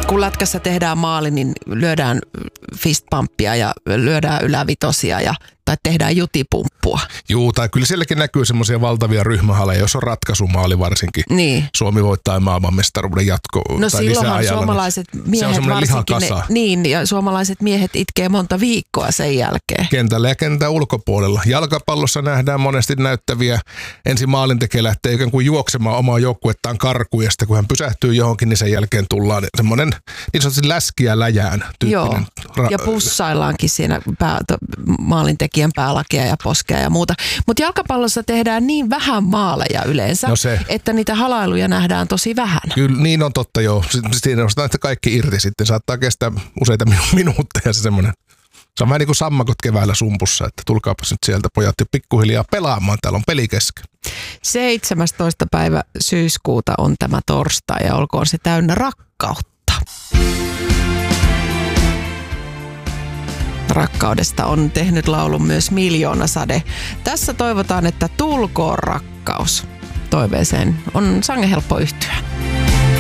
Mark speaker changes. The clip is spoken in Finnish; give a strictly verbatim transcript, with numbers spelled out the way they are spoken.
Speaker 1: kun lätkässä tehdään maali, niin lyödään fistpumppia ja lyödään ylävitosia ja tai tehdään jutipumppua.
Speaker 2: Juu, tai kyllä sielläkin näkyy semmoisia valtavia ryhmähaleja, jos on ratkaisumaali varsinkin.
Speaker 1: Niin.
Speaker 2: Suomi voittaa maailmanmestaruuden jatko-
Speaker 1: no
Speaker 2: tai lisäajalla.
Speaker 1: No suomalaiset miehet
Speaker 2: se on
Speaker 1: varsinkin, ne, niin, ja suomalaiset miehet itkee monta viikkoa sen jälkeen.
Speaker 2: Kentällä ja kentän ulkopuolella. Jalkapallossa nähdään monesti näyttäviä. Ensin maalintekijä lähtee ikään kuin juoksemaan omaa joukkuettaan karkuun, ja sitten kun hän pysähtyy johonkin, niin sen jälkeen tullaan semmoinen niin sanotusti läskiä läjään tyyppinen.
Speaker 1: Joo,
Speaker 2: ra-
Speaker 1: ja pussaillaankin siinä pää, to, maalintekijän päälakea ja poskea ja muuta. Mutta jalkapallossa tehdään niin vähän maaleja yleensä,
Speaker 2: no se,
Speaker 1: että niitä halailuja nähdään tosi vähän.
Speaker 2: Kyllä, niin on totta joo. Siinä on sitä kaikki irti sitten. Saattaa kestää useita minu- minuutteja se semmoinen. Se on vähän niin kuin sammakot keväällä sumpussa, että tulkaapas nyt sieltä pojat jo pikkuhiljaa pelaamaan. Täällä on peli kesken.
Speaker 1: seitsemästoista päivä syyskuuta on tämä torstai ja olkoon se täynnä rakkautta. Rakkaudesta on tehnyt laulun myös Miljoonasade. Tässä toivotaan, että tulkoon rakkaus. Toiveeseen on sangen helppo yhtyä.